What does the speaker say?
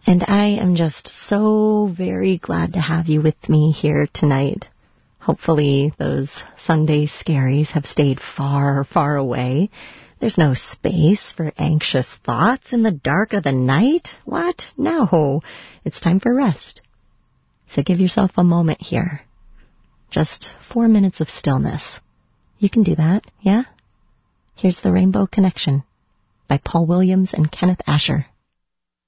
And I am just so very glad to have you with me here tonight. Hopefully those Sunday scaries have stayed far, far away. There's no space for anxious thoughts in the dark of the night. What? No. It's time for rest. So give yourself a moment here. Just 4 minutes of stillness. You can do that, yeah? Here's The Rainbow Connection by Paul Williams and Kenneth Asher.